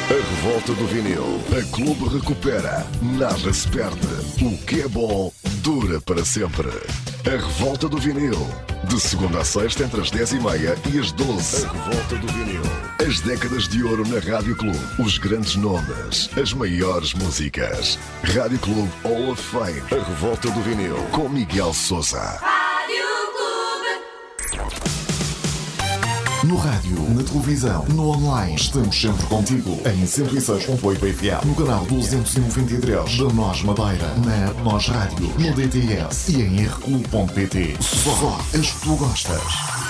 A revolta do vinil. A Clube recupera. Nada se perde. O que é bom dura para sempre. A revolta do vinil. De segunda a sexta entre as 10h30 e as 12. A revolta do vinil. As décadas de ouro na Rádio Clube. Os grandes nomes. As maiores músicas. Rádio Clube Hall of Fame. A revolta do vinil. Com Miguel Sousa. No rádio, na televisão, no online, estamos sempre contigo. Em 106.8 FM, no canal 293 da Nós Madeira, na App Nós Rádio, no DTS e em rclub.pt. Só as que tu gostas.